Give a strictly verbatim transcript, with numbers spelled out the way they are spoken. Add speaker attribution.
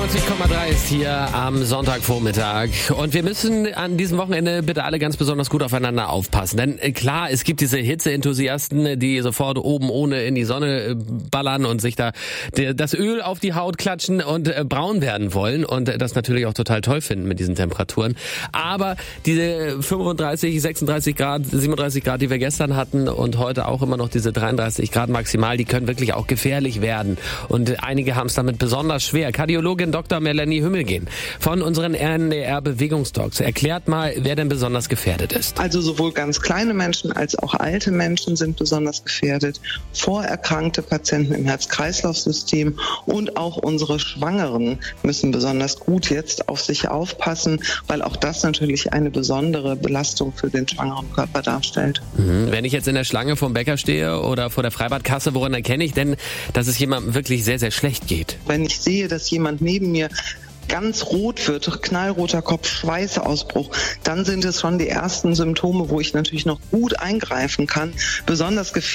Speaker 1: neunzig Komma drei ist hier am Sonntagvormittag und wir müssen an diesem Wochenende bitte alle ganz besonders gut aufeinander aufpassen, denn klar, es gibt diese Hitzeenthusiasten, die sofort oben ohne in die Sonne ballern und sich da das Öl auf die Haut klatschen und braun werden wollen und das natürlich auch total toll finden mit diesen Temperaturen, aber diese fünfunddreißig, sechsunddreißig Grad, siebenunddreißig Grad, die wir gestern hatten und heute auch immer noch diese dreiunddreißig Grad maximal, die können wirklich auch gefährlich werden und einige haben es damit besonders schwer. Kardiologin Doktor Melanie Hümmelgen von unseren R N D R-Bewegungsdocs erklärt mal, wer denn besonders gefährdet ist.
Speaker 2: Also sowohl ganz kleine Menschen als auch alte Menschen sind besonders gefährdet, vorerkrankte Patienten im Herz-Kreislauf-System und auch unsere Schwangeren müssen besonders gut jetzt auf sich aufpassen, weil auch das natürlich eine besondere Belastung für den schwangeren Körper darstellt.
Speaker 1: Mhm. Wenn ich jetzt in der Schlange vom Bäcker stehe oder vor der Freibadkasse, woran erkenne ich denn, dass es jemandem wirklich sehr, sehr schlecht geht?
Speaker 2: Wenn ich sehe, dass jemand neben mir ganz rot wird, knallroter Kopf, Schweißausbruch, dann sind es schon die ersten Symptome, wo ich natürlich noch gut eingreifen kann. Besonders gefährlich